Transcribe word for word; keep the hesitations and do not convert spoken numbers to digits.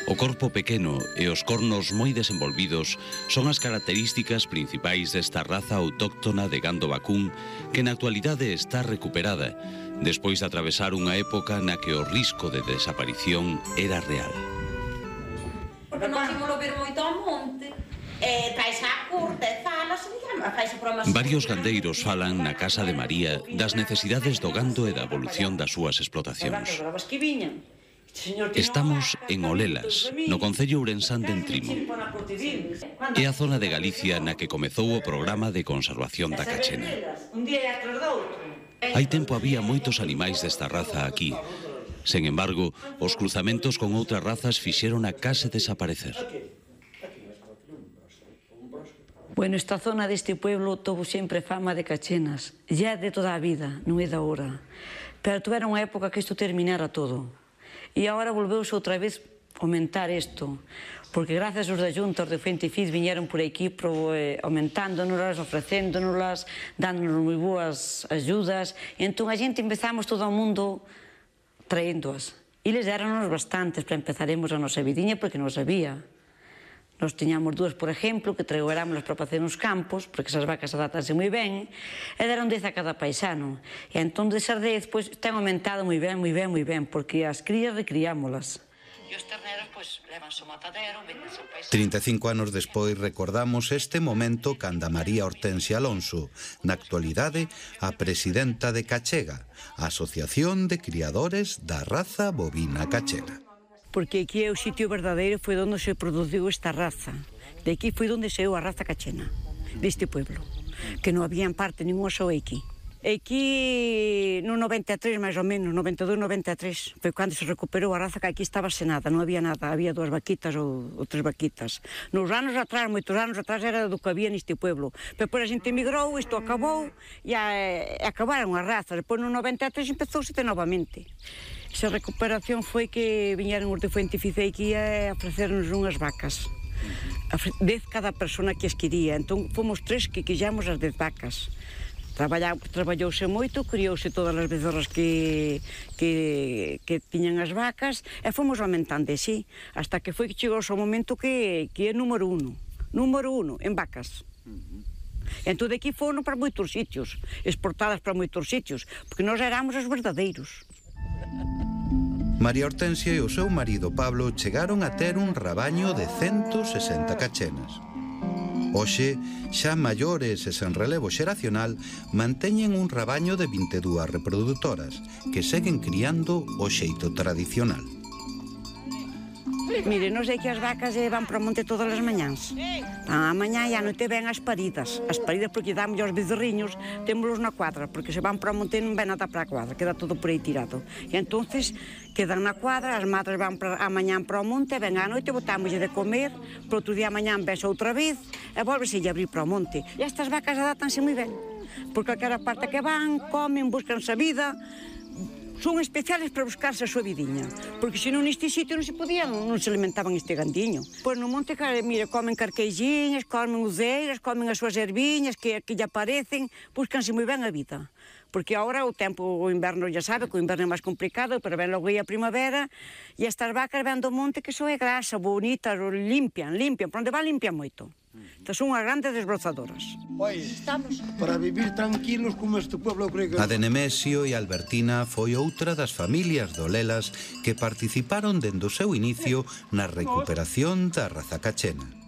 O corpo pequeno e os cornos moi desenvolvidos son as características principais desta raza autóctona de gando vacún que na actualidade está recuperada, despois de atravesar unha época na que o risco de desaparición era real. Porque non imos ver moito ao monte, e traes a curta e falas, Varios gandeiros falan na Casa de María das necesidades do gando e da evolución das súas explotacións. Estamos en Olelas, no concello ourensán de Entrimo. É a zona de Galicia na que comezou o programa de conservación da cachena. Hai tempo había moitos animais desta raza aquí. Sen embargo, os cruzamentos con outras razas fixeron a case desaparecer. Bueno, esta zona deste pueblo tuvo sempre fama de cachenas. Ya de toda a vida, non é da hora. Pero tuvera unha época que isto terminara todo. E agora volveuse outra vez aumentar isto, porque gracias aos da Junta, os de Fuente Fiz, viñeron por aquí eh, aumentándonos, ofrecéndonos, dándonos moi boas ayudas, e entón a gente empezamos todo o mundo traéndoas. E les deronnos bastantes para empezaremos a nosa vidiña, porque non sabía. Nos tiñamos dúas, por exemplo, que tragorámoslas para facer nos campos, porque esas vacas adaptanse moi ben, e deron dez a cada paisano. E entón desas dez, pois, ten aumentado moi ben, moi ben, moi ben, porque as crías recriámolas. E os terneros, pois, levanse o matadero, vendense ao paisano. trinta e cinco anos despois recordamos este momento canda María Hortensia Alonso, na actualidade a presidenta de Cachega, a Asociación de Criadores da Raza Bovina Cachena. Porque aquí é o sitio verdadeiro, foi onde se produciu esta raza. De aquí foi onde saiu a raza cachena, deste pueblo, que non había en parte ningún só aquí. Aquí no noventa e tres, máis ou menos, noventa e dous, noventa e tres, foi cando se recuperou a raza, que aquí estaba sen nada, non había nada, había dúas vaquitas ou, ou tres vaquitas. Nos anos atrás, moitos anos atrás, era do que había neste pueblo. Pero por a xente emigrou, isto acabou, e, a, e acabaron as razas. Depois no noventa e tres empezouse novamente. Esa recuperación foi que viñeron os de Fuente Fiz aquí a ofrecernos unhas vacas. Dez cada persona que as quería. Entón fomos tres que quixamos as dez vacas. Traballouse moito, criouse todas as bezorras que, que, que tiñan as vacas e fomos aumentando así, hasta que foi que chegou o momento que, que é número uno, número uno en vacas. Entón de aquí foron para moitos sitios, exportadas para moitos sitios, porque nós éramos os verdadeiros. María Hortensia e o seu marido Pablo chegaron a ter un rabaño de ciento sesenta cachenas. Hoxe, xa maiores e sen relevo xeracional, manteñen un rabaño de vinte e dúas reproductoras que seguen criando o xeito tradicional. Mire, non sei que as vacas van para o monte todas as mañáns. A mañá e a noite ven as paridas. As paridas porque damos aos bezerriños, témolos na cuadra, porque se van para o monte non ven nada para a cuadra, queda todo por aí tirado. E entonces quedan na cuadra, as madres van para, a mañán para o monte, ven á noite, botámoslle de comer, por outro día a mañán ves outra vez, e volvese a abrir para o monte. E estas vacas adaptanse moi ben, porque calquera parte que van, comen, buscanse a vida, son especiales para buscarse a súa vidiña, porque senón neste sitio non se podían, non se alimentaban este gandiño. Pois no monte, mire, comen carqueixiñas, comen uzeiras, comen as súas erviñas que, que lle aparecen, buscanse moi ben a vida. Porque agora o tempo, o inverno ya sabe, que o inverno é máis complicado, pero ven logo aí a primavera, e estas vacas ven do monte que son é grasa, bonitas, limpian, limpian, por onde va limpian moito. Entón son unhas grandes desbrozadoras. Estamos para vivir tranquilos como este pueblo creo que... A de Nemesio e Albertina foi outra das familias de Olelas que participaron dende o seu inicio na recuperación da raza cachena.